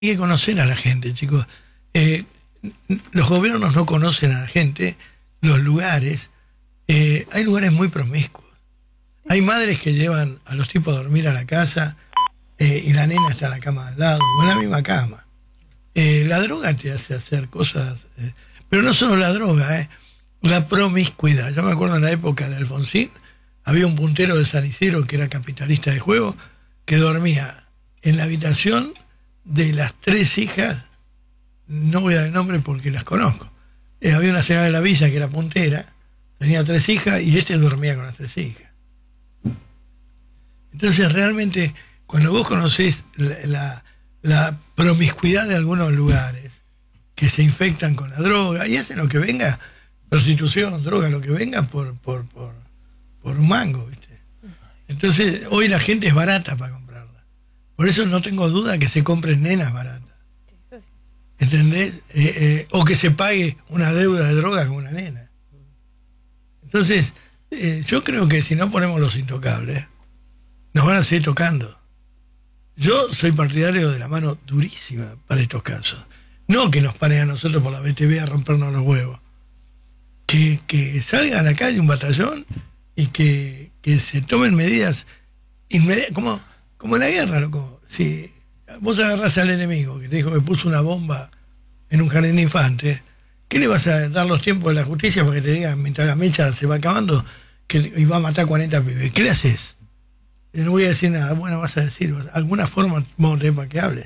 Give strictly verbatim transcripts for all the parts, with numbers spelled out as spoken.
que conocer a la gente, chicos. Eh, los gobiernos no conocen a la gente, los lugares. Eh, hay lugares muy promiscuos. Hay madres que llevan a los tipos a dormir a la casa eh, y la nena está en la cama al lado, o en la misma cama. Eh, la droga te hace hacer cosas, eh, pero no solo la droga, eh, la promiscuidad. Yo me acuerdo en la época de Alfonsín, había un puntero de San Isidro que era capitalista de juego, que dormía en la habitación de las tres hijas, no voy a dar el nombre porque las conozco. Eh, había una señora de la villa que era puntera, tenía tres hijas y este dormía con las tres hijas. Entonces realmente cuando vos conocés la, la, la promiscuidad de algunos lugares que se infectan con la droga y hacen lo que venga, prostitución, droga, lo que venga por, por, por, por un mango, ¿viste? Entonces hoy la gente es barata para comprarla. Por eso no tengo duda que se compren nenas baratas. ¿Entendés? Eh, eh, o que se pague una deuda de droga con una nena. Entonces, eh, yo creo que si no ponemos los intocables, nos van a seguir tocando. Yo soy partidario de la mano durísima para estos casos. No que nos paren a nosotros por la B T V a rompernos los huevos. Que, que salga a la calle un batallón y que, que se tomen medidas inmediatas, como, como en la guerra, loco. Si vos agarrás al enemigo que te dijo que puso una bomba en un jardín de infantes, ¿qué le vas a dar los tiempos de la justicia para que te digan, mientras la mecha se va acabando, que y va a matar cuarenta pibes? ¿Qué le haces? No voy a decir nada. Bueno, vas a decir, alguna forma vamos a tener para que hable.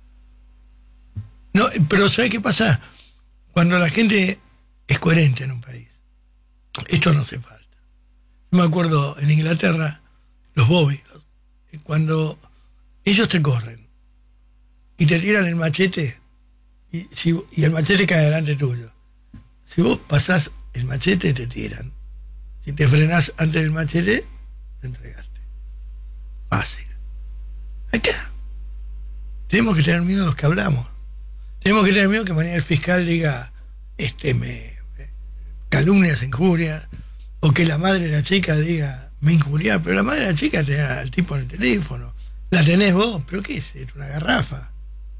No, pero ¿sabes qué pasa? Cuando la gente es coherente en un país, esto no hace falta. Yo me acuerdo en Inglaterra, los bobbies, cuando ellos te corren y te tiran el machete y, si, y el machete cae delante tuyo. Si vos pasás el machete, te tiran. Si te frenás antes del machete, te entregaste. Fácil. Acá tenemos que tener miedo a los que hablamos. Tenemos que tener miedo que mañana el fiscal diga, este me, me calumnia, se injuria, o que la madre de la chica diga, me injuria, pero la madre de la chica te da al tipo en el teléfono. La tenés vos, pero ¿qué es? Es una garrafa.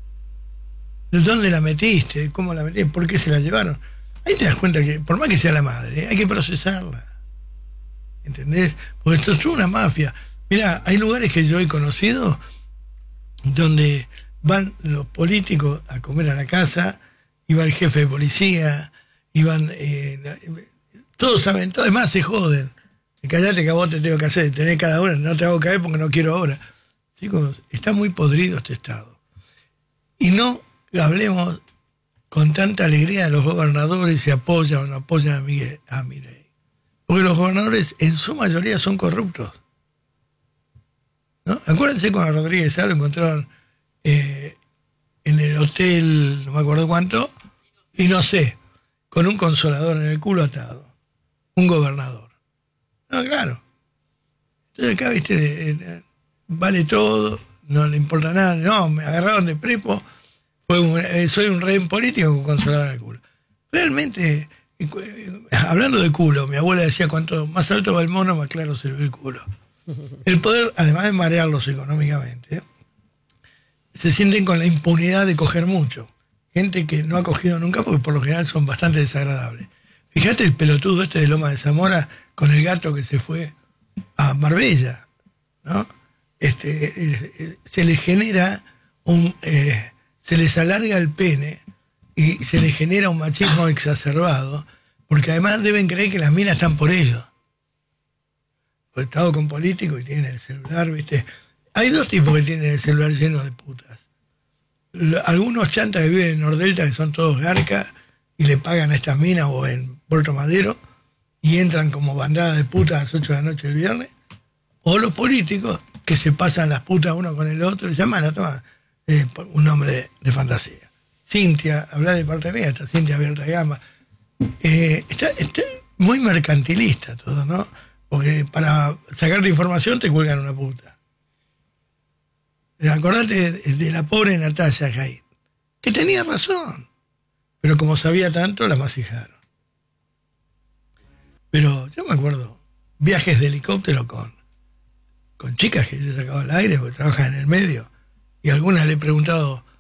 ¿De dónde la metiste? ¿Cómo la metiste? ¿Por qué se la llevaron? Ahí te das cuenta que, por más que sea la madre, hay que procesarla. ¿Entendés? Porque esto es una mafia. Mirá, hay lugares que yo he conocido donde van los políticos a comer a la casa, y va el jefe de policía, y van... Eh, todos saben, todo, además se joden. Callate que a vos te tengo que hacer, tenés cada hora, no te hago caer porque no quiero ahora. Chicos, está muy podrido este Estado. Y no hablemos con tanta alegría de los gobernadores si apoyan o no apoyan a Miguel, a Milei. Porque los gobernadores en su mayoría son corruptos. ¿No? Acuérdense cuando Rodríguez Sá lo encontraron eh, en el hotel, no me acuerdo cuánto, y no sé, con un consolador en el culo atado. Un gobernador. No, claro. Entonces acá, viste, eh, vale todo, no le importa nada. No, me agarraron de prepo, fue un, eh, soy un rehén político con consolador en el culo. Realmente, eh, eh, hablando de culo, mi abuela decía, cuanto más alto va el mono, más claro se ve el culo. El poder, además de marearlos económicamente, ¿eh? se sienten con la impunidad de coger mucho. Gente que no ha cogido nunca porque por lo general son bastante desagradables. Fíjate el pelotudo este de Loma de Zamora con el gato que se fue a Marbella, ¿no? Este, eh, eh, se le genera un... Eh, se les alarga el pene y se les genera un machismo exacerbado porque además deben creer que las minas están por ellos. He estado con políticos y tienen el celular, ¿viste? Hay dos tipos que tienen el celular lleno de putas. Algunos chantas que viven en Nordelta, que son todos garcas, y le pagan a estas minas o en Puerto Madero, y entran como bandada de putas a las ocho de la noche el viernes. O los políticos, que se pasan las putas uno con el otro, y se llaman a tomar eh, un nombre de, de fantasía. Cintia, habla de parte mía, está Cintia Abierta de Gama. Eh, está, está muy mercantilista todo, ¿no? Porque para sacarte información te cuelgan una puta. Acordate de, de la pobre Natalia Jaid, que tenía razón, pero como sabía tanto, la masijaron. Pero yo me acuerdo, viajes de helicóptero con, con chicas que yo he sacado al aire, porque trabajan en el medio, y a algunas le he preguntado,